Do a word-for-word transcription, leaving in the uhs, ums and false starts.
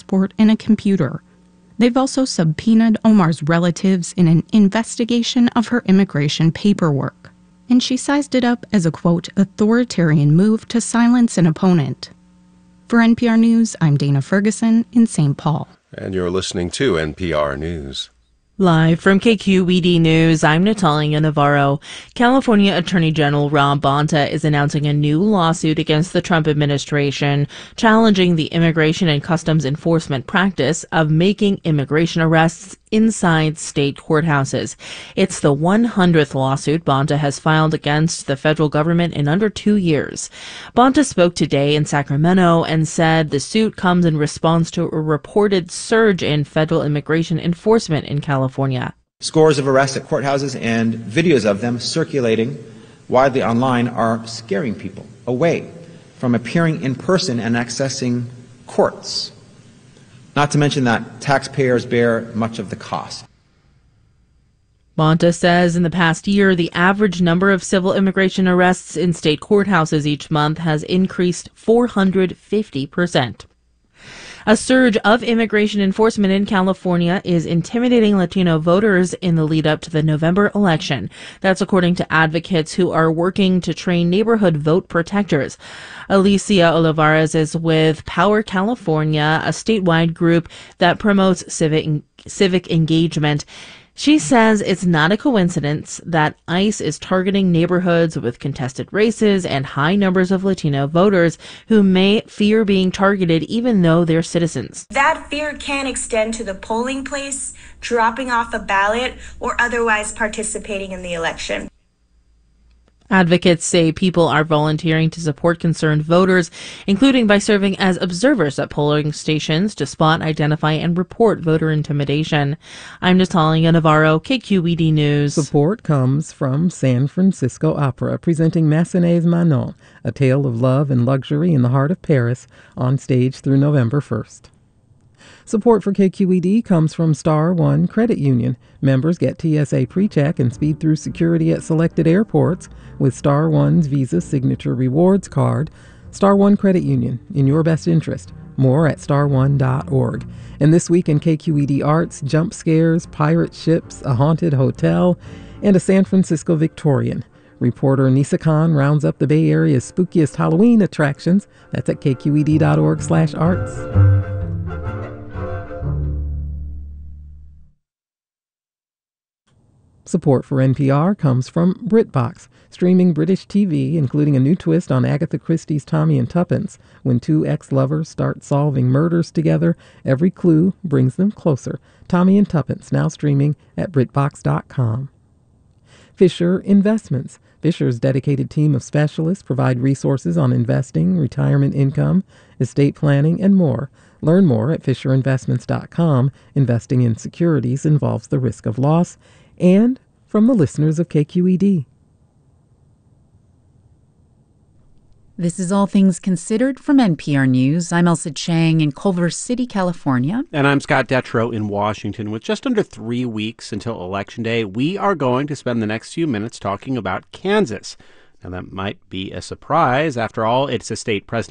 passport and a computer. They've also subpoenaed Omar's relatives in an investigation of her immigration paperwork. And she sized it up as a, quote, authoritarian move to silence an opponent. For N P R News, I'm Dana Ferguson in Saint Paul. And you're listening to N P R News. Live from K Q E D News, I'm Natalia Navarro. California Attorney General Rob Bonta is announcing a new lawsuit against the Trump administration, challenging the Immigration and Customs Enforcement practice of making immigration arrests inside state courthouses. It's the one hundredth lawsuit Bonta has filed against the federal government in under two years. Bonta spoke today in Sacramento and said the suit comes in response to a reported surge in federal immigration enforcement in California. Scores of arrests at courthouses and videos of them circulating widely online are scaring people away from appearing in person and accessing courts. Not to mention that taxpayers bear much of the cost. Bonta says in the past year, the average number of civil immigration arrests in state courthouses each month has increased four hundred fifty percent. A surge of immigration enforcement in California is intimidating Latino voters in the lead up to the November election. That's according to advocates who are working to train neighborhood vote protectors. Alicia Olivares is with Power California, a statewide group that promotes civic civic engagement. She says it's not a coincidence that ICE is targeting neighborhoods with contested races and high numbers of Latino voters who may fear being targeted even though they're citizens. That fear can extend to the polling place, dropping off a ballot, or otherwise participating in the election. Advocates say people are volunteering to support concerned voters, including by serving as observers at polling stations to spot, identify, and report voter intimidation. I'm Natalia Navarro, K Q E D News. Support comes from San Francisco Opera, presenting Massenet's Manon, a tale of love and luxury in the heart of Paris, on stage through November first. Support for K Q E D comes from Star One Credit Union. Members get T S A PreCheck and speed through security at selected airports with Star One's Visa Signature Rewards card. Star One Credit Union, in your best interest. More at star one dot org. And this week in K Q E D Arts, jump scares, pirate ships, a haunted hotel, and a San Francisco Victorian. Reporter Nisa Khan rounds up the Bay Area's spookiest Halloween attractions. That's at k q e d dot org slash arts. Support for N P R comes from BritBox, streaming British T V, including a new twist on Agatha Christie's Tommy and Tuppence. When two ex-lovers start solving murders together, every clue brings them closer. Tommy and Tuppence, now streaming at brit box dot com. Fisher Investments. Fisher's dedicated team of specialists provide resources on investing, retirement income, estate planning, and more. Learn more at fisher investments dot com. Investing in securities involves the risk of loss. And from the listeners of K Q E D. This is All Things Considered from N P R News. I'm Elsa Chang in Culver City, California. And I'm Scott Detrow in Washington. With just under three weeks until Election Day, we are going to spend the next few minutes talking about Kansas. Now, that might be a surprise. After all, it's a state president